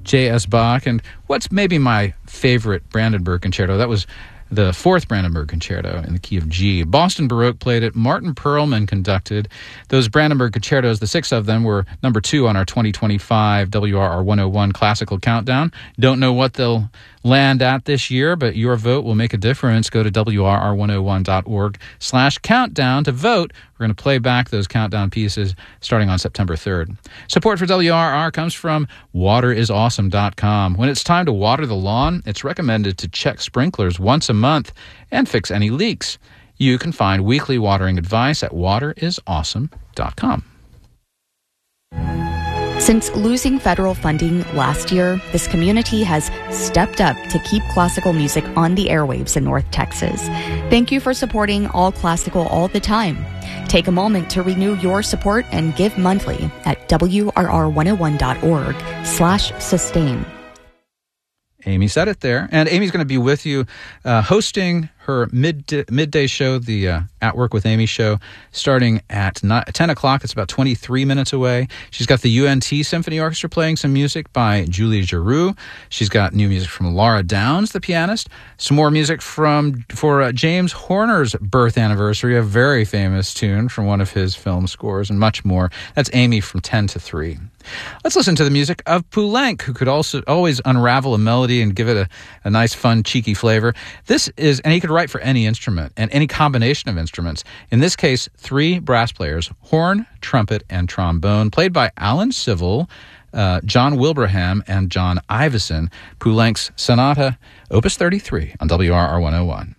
J.S. Bach, and what's maybe my favorite Brandenburg Concerto. That was the fourth Brandenburg Concerto in the key of G. Boston Baroque played it. Martin Perlman conducted. Those Brandenburg Concertos, the 6 of them, were number 2 on our 2025 WRR 101 Classical Countdown. Don't know what they'll land at this year, but your vote will make a difference. Go to WRR101.org/countdown to vote. We're going to play back those countdown pieces starting on September 3rd. Support for WRR comes from waterisawesome.com. When it's time to water the lawn, it's recommended to check sprinklers once a month and fix any leaks. You can find weekly watering advice at waterisawesome.com. Since losing federal funding last year, this community has stepped up to keep classical music on the airwaves in North Texas. Thank you for supporting All Classical all the time. Take a moment to renew your support and give monthly at WRR101.org/sustain. Amy said it there. And Amy's going to be with you hosting her midday show, the At Work with Amy show, starting at 10 o'clock. It's about 23 minutes away. She's got the UNT Symphony Orchestra playing some music by Julie Giroux. She's got new music from Laura Downs, the pianist. Some more music for James Horner's birth anniversary, a very famous tune from one of his film scores, and much more. That's Amy from 10 to 3. Let's listen to the music of Poulenc, who could also always unravel a melody and give it a nice, fun, cheeky flavor. And he could write for any instrument and any combination of instruments. In this case, 3 brass players, horn, trumpet, and trombone, played by Alan Civil, John Wilbraham, and John Ivison. Poulenc's Sonata, Opus 33 on WRR 101.